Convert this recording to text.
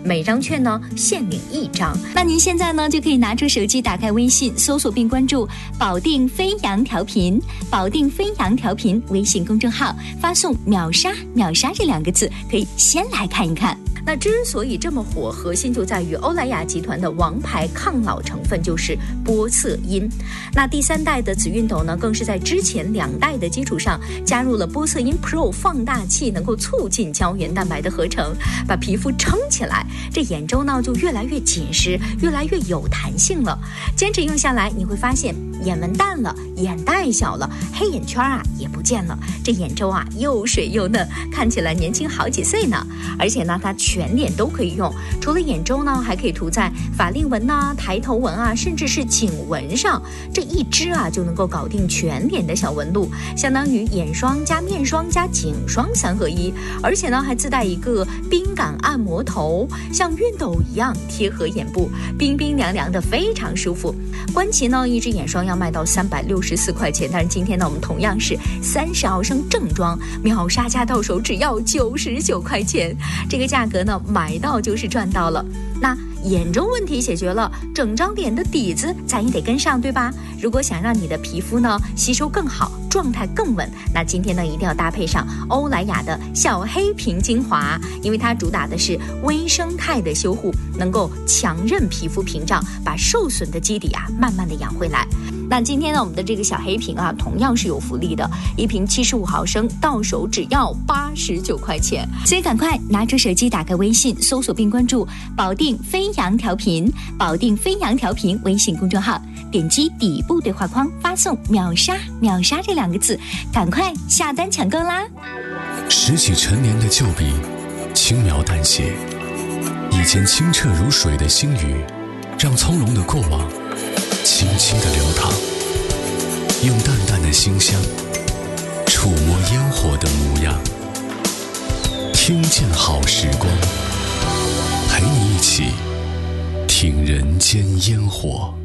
每张券呢限领1张。 那您现在呢就可以拿出手机，打开微信，搜索并关注保定飞扬调频，保定飞扬调频微信公众号，发送秒杀秒杀这2个字，可以先来看一看。 那之所以这么火，核心就在于欧莱雅集团的王牌抗老成分就是玻色因。那第3代的紫熨斗呢，更是在之前2代的基础上加入了玻色因 Pro 放大器，能够促进胶原蛋白的合成，把皮肤撑起来，这眼周呢就越来越紧实，越来越有弹性了。坚持用下来，你会发现眼纹淡了，眼袋小了，黑眼圈也不见了，这眼周又水又嫩，看起来年轻好几岁呢。而且呢，它全脸都可以用，除了眼周呢，还可以涂在法令纹抬头纹甚至是颈纹上，这一支就能够搞定全脸的小纹路，相当于眼霜加面霜加颈霜3合1。而且呢，还自带一个冰感按摩头，像熨斗一样贴合眼部，冰冰凉凉的，非常舒服。观其呢，一支眼霜要卖到364块钱，但是今天呢，我们同样是30毫升正装，秒杀价到手只要99块钱，这个价格呢，买到就是赚到了。那眼周问题解决了，整张脸的底子咱也得跟上，对吧？如果想让你的皮肤呢吸收更好，状态更稳，那今天呢一定要搭配上欧莱雅的小黑瓶精华，因为它主打的是微生态的修护，能够强韧皮肤屏障，把受损的基底慢慢的养回来。那今天呢，我们的这个小黑瓶同样是有福利的，一瓶75毫升，到手只要89块钱。 所以赶快拿出手机，打开微信，搜索并关注保定飞扬调频，保定飞扬调频微信公众号，点击底部对话框，发送秒杀秒杀这2个字，赶快下单抢购啦！ 拾起陈年的旧笔，轻描淡写，以前清澈如水的星宇，让从容的过往轻轻地流淌，用淡淡的馨香触摸烟火的模样，听见好时光，陪你一起听人间烟火。